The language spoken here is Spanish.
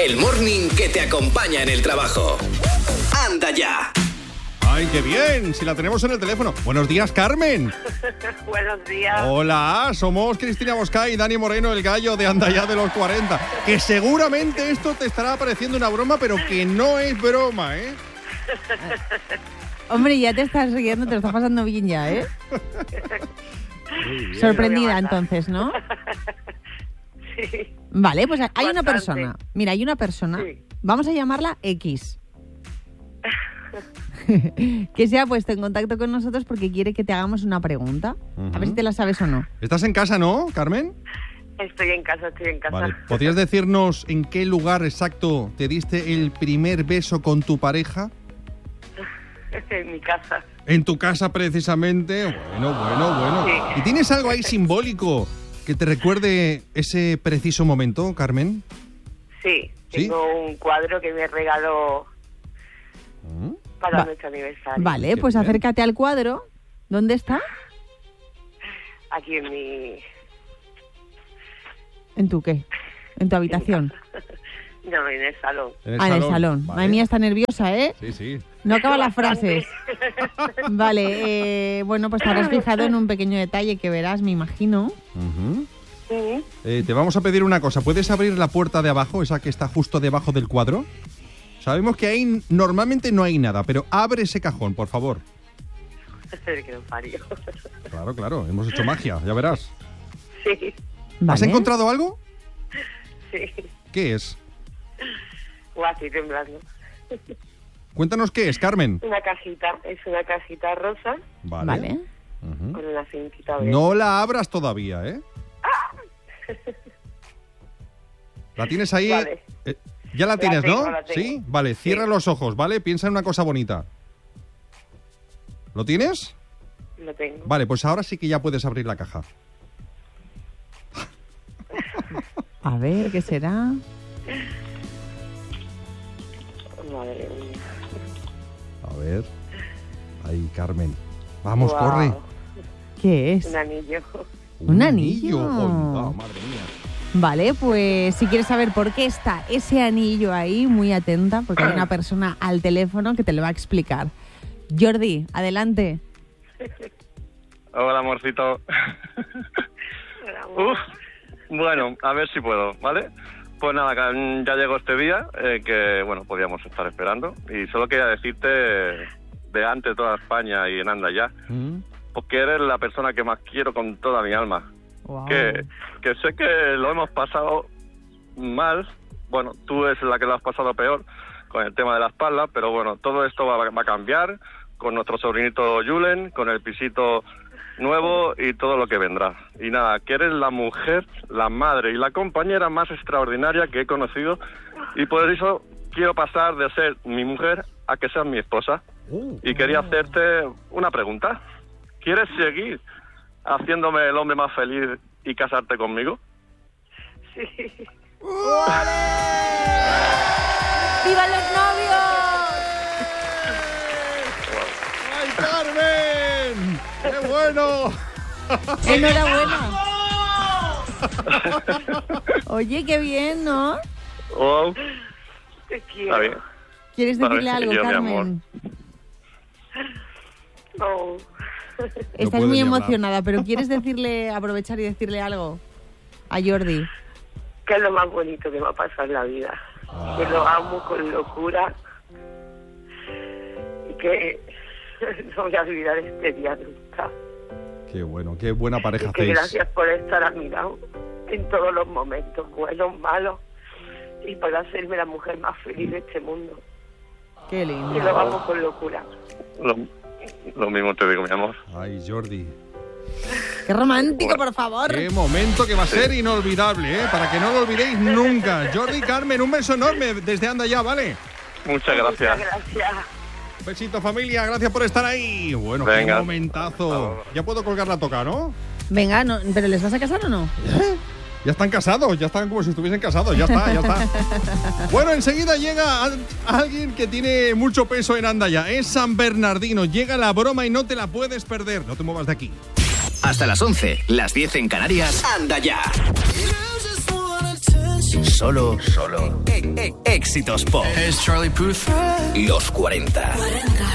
el morning que te acompaña en el trabajo. ¡Anda ya! ¡Ay, qué bien! Si la tenemos en el teléfono. Buenos días, Carmen. Buenos días. Hola, somos Cristina Bosca y Dani Moreno, el gallo de Anda ya de los 40. Que seguramente esto te estará pareciendo una broma, pero que no es broma, ¿eh? Hombre, ya te estás riendo, te lo estás pasando bien ya, ¿eh? Sorprendida entonces, ¿no? Sí. Vale, pues hay Bastante. una persona. Mira, hay una persona. Sí. Vamos a llamarla X. Que se ha puesto en contacto con nosotros porque quiere que te hagamos una pregunta. A ver si te la sabes o no. ¿Estás en casa, no, Carmen? Estoy en casa. Vale. ¿Podrías decirnos en qué lugar exacto te diste el primer beso con tu pareja? En mi casa. En tu casa, precisamente. Bueno. Sí. ¿Y tienes algo ahí simbólico que te recuerde ese preciso momento, Carmen? Sí, ¿Sí? tengo un cuadro que me regaló para nuestro aniversario. Vale, Qué pues bien. acércate al cuadro. ¿Dónde está? Aquí en mi... ¿En tu qué? ¿En tu habitación? No, en el salón. En En el salón. Vale. Madre mía, está nerviosa, ¿eh? Sí. No acaba las Bastante. frases. Vale, bueno, pues te habrás fijado en un pequeño detalle que verás, me imagino. Ujú. Sí. Te vamos a pedir una cosa. ¿Puedes abrir la puerta de abajo, esa que está justo debajo del cuadro? Sabemos que ahí normalmente no hay nada, pero abre ese cajón, por favor. Que no parió. Claro, hemos hecho magia, ya verás. Sí, Vale. ¿Has encontrado algo? sí. ¿Qué es? O así temblando. Cuéntanos qué es, Carmen. Una cajita, es una cajita rosa Vale. Ujú. con una cintita verde. No la abras todavía, ¿eh? ¿La tienes ahí? Vale. Ya la tienes, tengo, ¿no? la tengo. Sí. Vale, cierra Sí. los ojos, ¿vale? Piensa en una cosa bonita. ¿Lo tienes? Lo tengo. Vale, pues ahora sí que ya puedes abrir la caja. A ver, ¿qué será? Madre mía. A ver. Ahí, Carmen. Vamos, Guau. corre. ¿Qué es? Un anillo. ¿Un anillo? Onda, madre mía. Vale, pues si quieres saber por qué está ese anillo ahí, muy atenta, porque hay una persona al teléfono que te lo va a explicar. Jordi, adelante. Hola, amorcito. Uf. Bueno, a ver si puedo, ¿vale? Pues nada, ya llegó este día que, bueno, podíamos estar esperando. Y solo quería decirte, delante de toda España y en Anda ya, pues que eres la persona que más quiero con toda mi alma. Wow. Que sé que lo hemos pasado mal. Bueno, tú es la que lo has pasado peor con el tema de la espalda, pero bueno, todo esto va a cambiar con nuestro sobrinito Julen, con el pisito nuevo y todo lo que vendrá. Y nada, que eres la mujer, la madre y la compañera más extraordinaria que he conocido, y por eso quiero pasar de ser mi mujer a que seas mi esposa. Y quería hacerte una pregunta. ¿Quieres seguir haciéndome el hombre más feliz y casarte conmigo? Sí. ¡Viva los novios! ¡Ay, Carmen! ¡Qué bueno! ¡Enhorabuena! Oye, qué bien, ¿no? Oh, Te está quiero. bien. ¿Quieres decirle Vale, algo, yo, mi Carmen? No. Estás puedo muy ni hablar. emocionada, pero ¿quieres aprovechar y decirle algo a Jordi? Que es lo más bonito que me ha pasado en la vida. Que lo amo con locura. Y que no voy a olvidar este día nunca. Qué bueno, qué buena pareja Y que hacéis. gracias por estar a mi lado en todos los momentos, buenos, malos, y por hacerme la mujer más feliz de este mundo. Qué Y lindo. lo amo con locura. Lo mismo te digo, mi amor. Ay, Jordi. Qué romántico, por favor. Qué momento que va a ser inolvidable, ¿eh? Para que no lo olvidéis nunca. Jordi, Carmen, un beso enorme desde Anda ya, ¿vale? Muchas gracias. Muchas gracias. Besito, familia, gracias por estar ahí. Bueno, Venga. qué momentazo. Ya puedo colgar la toca, ¿no? Venga, no, ¿pero les vas a casar o no? Ya están casados, ya están como si estuviesen casados, ya está. Bueno, enseguida llega alguien que tiene mucho peso en Anda ya. Es San Bernardino. Llega la broma y no te la puedes perder. No te muevas de aquí. Hasta las 11, las 10 en Canarias. ¡Anda ya! Solo éxitos pop. Hey, it's Charlie Puth. Los 40.